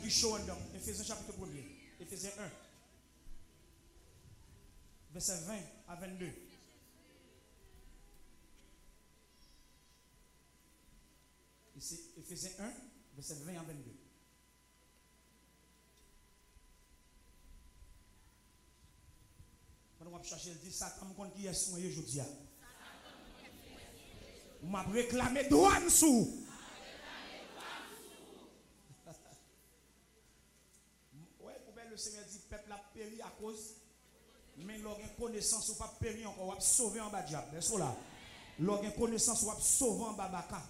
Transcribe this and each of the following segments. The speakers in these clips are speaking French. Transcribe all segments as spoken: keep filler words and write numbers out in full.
qui chaud dedans. Éphésiens chapitre premier. Éphésiens un. Verset vingt à vingt-deux. Ici, Éphésiens un, verset vingt à vingt-deux. Quand on va chercher, il dit Satan, je qui est soigné aujourd'hui. On m'a réclamé douane sous. Oui, le Seigneur dit peuple a péri à cause. Mais l'organe connaissance ou pas péri encore, ou sauver en bas diable. Est-ce que là? L'organe connaissance ou sauver en bas baka.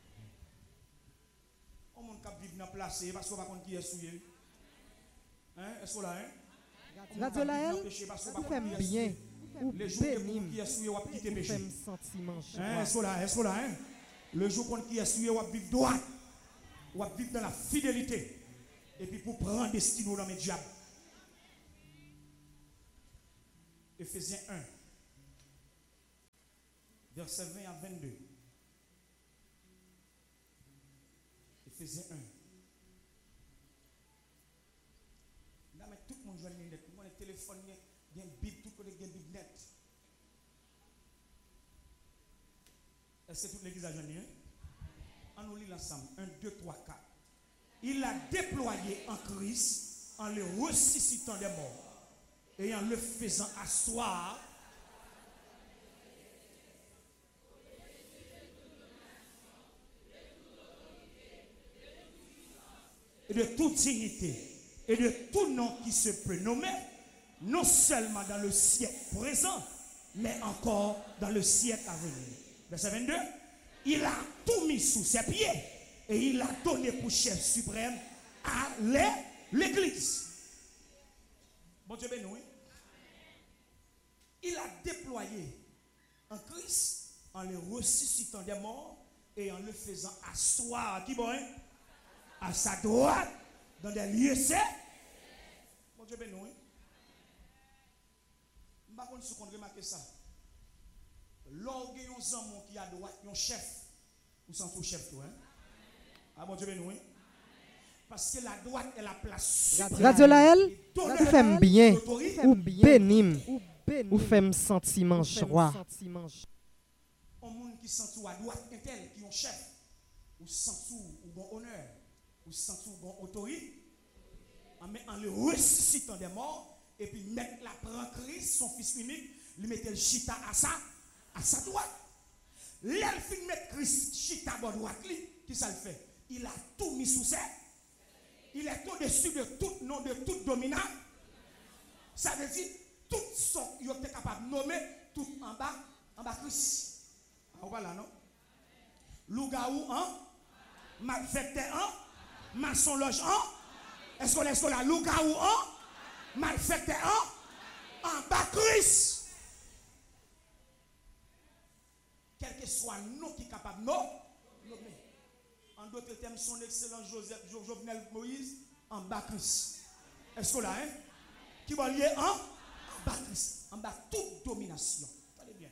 On monde qui vit dans place parce qu'on va contre qui est souillé. Hein? Est-ce que là? Hein? Radio Laël, vous faites bien. Les jours qui est souillé, on va quitter le péché. Est-ce que là? Est-ce que là? Hein? Le jour contre qui est souillé, on va vivre droit. On va vivre dans la fidélité. Et puis pour prendre destin dans mes diables. Éphésiens un, verset vingt à vingt-deux. Éphésiens un. Là, mais tout le monde joue une net. Tout le monde téléphone, il y a une Bible, tout le monde a une Bible net. Est-ce que toute l'église a joué? On nous lit ensemble. un, deux, trois, quatre. Il a déployé en Christ en le ressuscitant des morts. Et en le faisant asseoir et de toute dignité et de tout nom qui se peut nommer, non seulement dans le siècle présent, mais encore dans le siècle à venir. Verset vingt-deux. Il a tout mis sous ses pieds et il a donné pour chef suprême à l'Église. Bon Dieu béni. Il a déployé en Christ en le ressuscitant des morts et en le faisant asseoir qui bon, hein? À sa droite dans des lieux saints. Bon Dieu béni. Je ne sais pas si vous remarquez ça. L'orgueil qui a à droite, un chef. Ou sans tout chef, toi. Hein? Ah bon Dieu béni. Parce que la droite est la place. Radio Laël, vous faites bien, ou bénim, ou faites sentiment joie. Un monde qui sent tout à droite, un tel qui est un chef, ou sent tout, ou bon honneur, ou sent tout, bon autorité, en le ressuscitant des morts, et puis mettre la prend Christ, son fils unique, lui mettre le chita à sa, à sa droite. L'elfine met Christ chita à droite, qui ça le fait? Il a tout mis sous ses. Il est au-dessus de tout nom, de tout dominant. Ça veut dire, tout ce qu'il est capable de nommer, tout en bas, en bas Christ. Voilà, non? Lougaou, hein? Malfecté, hein? Maçon loge, hein? Est-ce qu'on est là? Lougaou, hein? Malfecté, hein? En bas Christ. Quel que soit le nom qui est capable de nommer. En d'autres termes, son excellent Joseph, Jovenel Moïse, en bas Christ. Est-ce que là, hein? Qui va lier en, en bas Christ, en bas toute domination. Allez bien.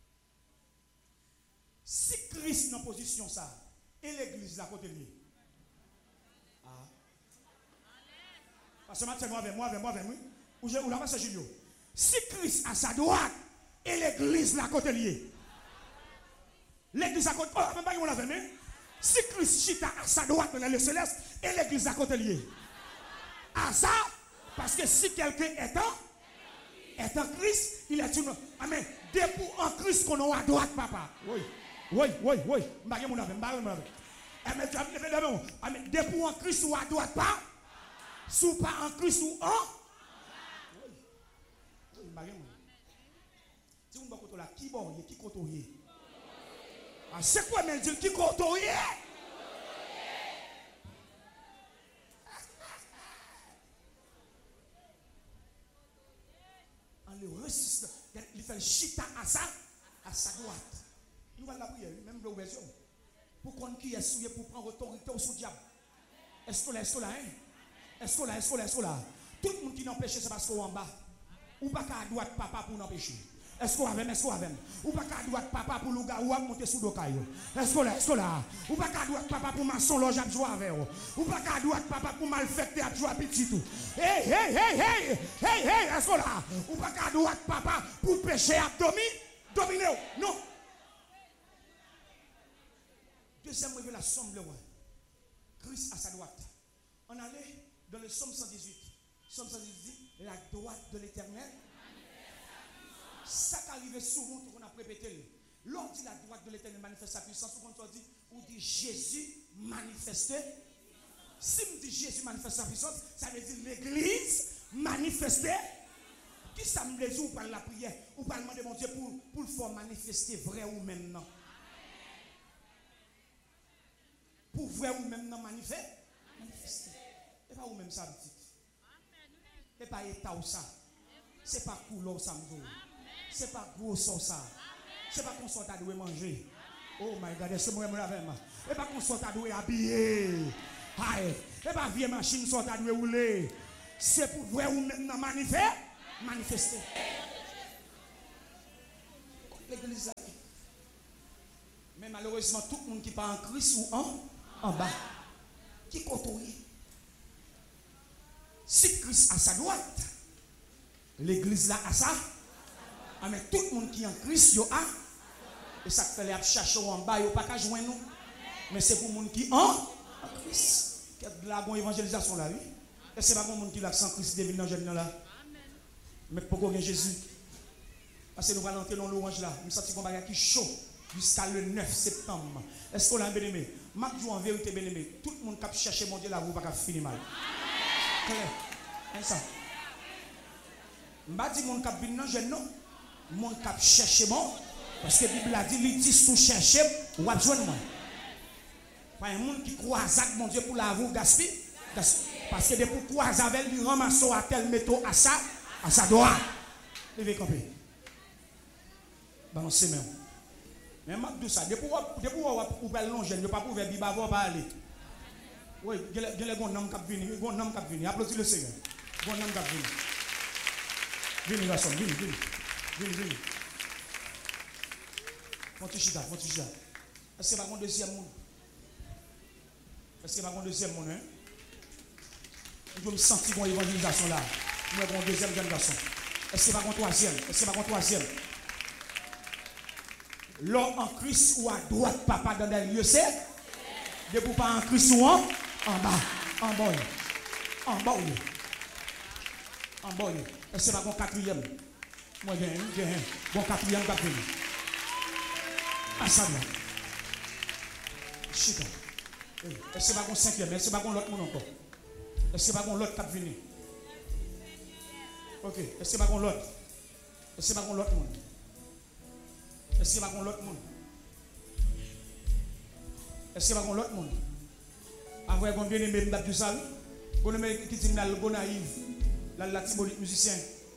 Si Christ est en position ça, et l'église là côté lui. Ah. Parce que moi, moi, avec moi, avec moi, avec moi. Ou je ou là, c'est Julio. Si Christ à sa droite, et l'église là côté lui. L'église à côté. Oh, même pas qu'on l'a fait, si Christ chita à sa droite dans le céleste et l'église à côté lié. À ça, parce que si quelqu'un est en, est en Christ, il est une. Amen. Depuis en Christ qu'on a à droite, papa. Oui, oui, oui, oui. Amen. Depuis en Christ ou à droite, pas. Sous pas en Christ ou en. Oui. Si vous me là, qui bon, qui côtoie. Ah, c'est quoi, mais Dieu qui côtoie? En le ressuscitant, il fait le chita à sa, à sa droite. Nous allons la prière, même l'ouverture. Pour qu'on qui est souillé pour prendre autorité au diable. Est-ce que là, est-ce que là, hein? Est-ce que là, est-ce que là, est-ce que là? Tout le monde qui n'empêche, c'est parce qu'on est en bas. Ou pas qu'à droite, papa, pour n'empêcher. Est-ce qu'on a est-ce qu'on a ou pas qu'à droite papa pour le gars ou monter sous le caillou. Est-ce qu'on là, est-ce qu'on là ou pas qu'à droite papa pour maçon loge à jouer avec ou pas qu'à droite papa pour malfecter à jouer petit tout. Hey hey hey hey hey hey est-ce qu'on là ou pas qu'à droite papa pour pécher abdomen dominer non. Deuxième révélation le roi. Christ à sa droite. On allait dans le psaume cent dix-huit. Psaume cent dix-huit, la droite de l'Éternel. Ça qui arrive souvent, on a répété. L'on dit la droite de l'Éternel manifeste sa puissance. Souvent on dit, ou dit Jésus manifeste. Si on dit Jésus manifeste sa puissance, ça veut dire l'Église manifeste. Qui ça me dit ou par la prière, ou par le demander mon Dieu pour, pour le faire manifester vrai ou même non. Pour vrai ou même non manifester. Et pas ou même ça petit. Et pas état ou ça. C'est pas couleur ça me dit. C'est pas gros ça. C'est pas qu'on soit à doué manger. Oh my God, c'est moi moi avec moi. Et pas qu'on soit à doué habiller. Aïe, et pas vieille machine soit à doué rouler. C'est pour vrai ou même non manifester, manifester. L'église là. Mais malheureusement tout le monde qui part en Christ ou en en bas qui côtoie. Si Christ à sa droite, l'église là à ça. Ah, mais tout le monde qui est en Christ, yo a. Et ça fait les chercher en bas, yo pas qu'à joindre nous. Mais c'est pour le monde qui est en Christ. Quelle la bonne évangélisation là, oui. Et c'est pas pour le monde qui l'a sans Christ devine dans le jeune là. Mais pourquoi bien Jésus? Parce que nous allons entrer dans l'orange là. Nous sentons qu'on va qui chaud jusqu'à le neuf septembre. Est-ce qu'on a bien aimé? Marc joue en vérité bien aimé. Tout le monde qui a cherché mon Dieu là, vous pas finir mal. Claire. Ça. Je ne dis pas que mon cap vient jeune non. Mon cap chercher bon. Parce que la Bible a dit, il dit sous chercher, ou va joindre moi. Pas un monde qui croise avec mon Dieu pour la vous gaspiller. Parce que depuis croiser avec lui, ramasse à tel métaux à ça, à sa droite. Levez camper. Balancez même. Mais je dis ça, depuis que vous pouvez longer, vous ne pouvez pas pouvoir vivre avant parler. Oui, il y a des gens qui viennent, il y a des gens qui viennent. Applaudissez le Seigneur. Il y a des gens qui viennent. Viens, garçon, viens, viens. Viens, viens. Fontichita, Fontichita. Est-ce que c'est pas mon deuxième monde? Est-ce que c'est pas mon deuxième monde, hein? Je me sens mon évangélisation là. Je vais mon deuxième jeune garçon. Est-ce que c'est pas mon troisième? Est-ce que c'est pas mon troisième? L'homme en Christ ou à droite, papa dans des lieux, c'est? De pour pas en Christ ou en, en bas, en bas, en bas, en bas. Est-ce que c'est pas mon quatrième? Moi, j'ai un, j'ai un. Bon quatrième, quatrième. Ah, ça là. Chita. Est-ce que c'est pas mon cinquième? Est-ce que c'est pas mon l'autre monde encore? Est-ce que c'est pas mon l'autre qui venu? Ok. Est-ce que c'est pas mon l'autre? Est-ce que c'est pas mon l'autre monde? Est-ce que c'est pas mon l'autre monde? Est-ce que c'est pas mon l'autre monde? Après, on vient de me mettre du sale. On me qui dit que le bon naïf. Là, la tibonite musicien.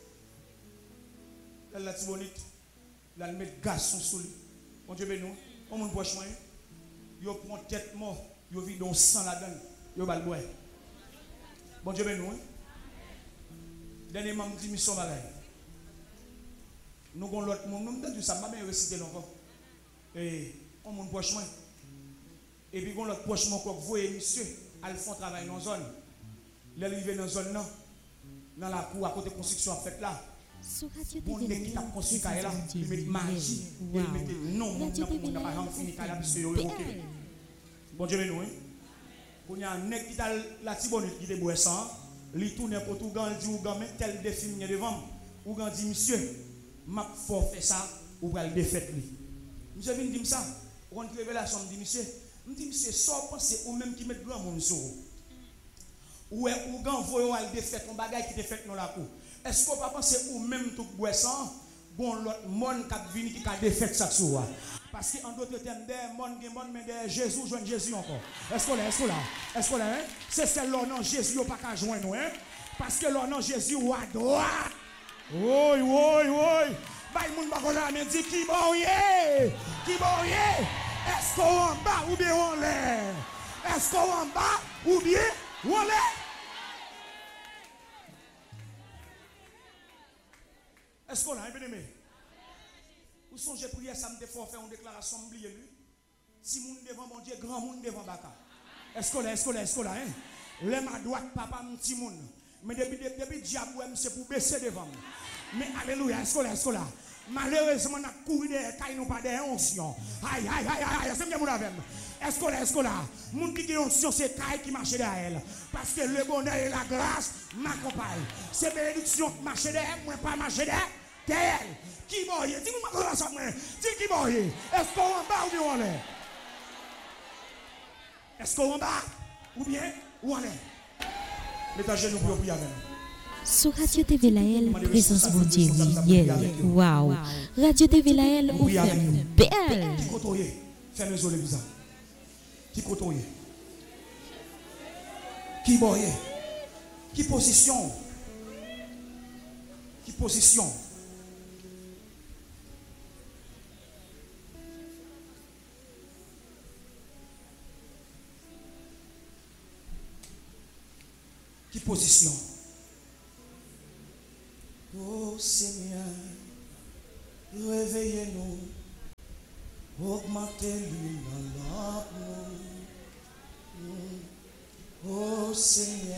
Là, la tibonite. Là, le mettre garçon sous lui. Mon Dieu, nous, on m'a poche moi. Yo prend tête mort. Yo vit dans sang là-dedans. Yo va le boire. Bon Dieu, nous. Dernièrement, je dis mission bagaille. Nous avons l'autre monde. Nous avons dit ça. Je vais réciter encore. Et on m'a poche moi. Et puis, on l'autre poche moi. Vous voyez, monsieur, ils font travail dans la zone. Ils arrivent dans la zone. Dans la cour, à côté de la construction, en fait là. Bon, les qui t'a construit là, ils mettent magie. Ils mettent non, mon Dieu, on n'a pas jamais fini là, parce que c'est ok. Bon Dieu, nous, quand il y a un nez qui t'a la tibonite qui te boit ça, il tourne pour tout le dit, ou gamin, tel défi devant, ou gamin dit, monsieur, m'a faut faire ça, ou va le défaire lui. Monsieur vient dire ça, on une révélation, me dit, monsieur, me dit, monsieur, sans penser, ou même qui met grand monde sur vous. Ou ou gamin voyons le défaire, ton bagage qui te fait dans la cour. Est-ce qu'on va penser ou même tout boisson, bon l'autre monde qui a venu qui a défait ça sur parce qu'en d'autres termes, des monde qui monde mais des Jésus joindre Jésus encore. Est-ce qu'on est est-ce qu'on là est-ce qu'on là c'est celle là non Jésus pas qu'à joindre nous hein parce que là non Jésus ou à droite. Oui oui oui. Bah le monde pas connait mais dit qui boyé qui boyé est-ce qu'on en bas ou bien on l'air est-ce qu'on en bas ou bien on l'air. Est-ce qu'on a bien aimé? Ou songez prière, ça me défend faire une déclaration, oubliez lui. Si moun devant mon Dieu, grand moun devant baka. Est-ce que là, est-ce que là, est-ce que là, hein? L'aime à droite, papa, mon petit moun. Mais depuis, depuis, le diable, c'est pour baisser devant. Mais alléluia, est-ce que là, est-ce que là? Malheureusement, on a couru derrière, car ils n'ont pas d'onction. Aïe, aïe, aïe, aïe, c'est bien mon avec. Est-ce que là, est-ce que là? Moun qui a onction, c'est Kaï qui marche derrière elle. Parce que le bonheur et la grâce m'accompagnent. C'est bénédiction qui marche derrière, moi pas marcher derrière elle. Qui m'a dit, dis-moi comment ça moi. Dis qui m'a dit. Est-ce qu'on en bas ou bien on est? Est-ce qu'on en bas ou bien où on est? Mettez genoux pour prier avec nous. Sur Radio T V Laël, présence bon Dieu, yeah. Wow. Radio T V Laël, ou fait belle. Qui côtoie? Fermez les yeux les visages. Qui côtoie? Qui boye? Qui position? Qui position? Qui position? Oh Seigneur, réveillez-nous, augmentez-nous dans l'âme. Oh Seigneur.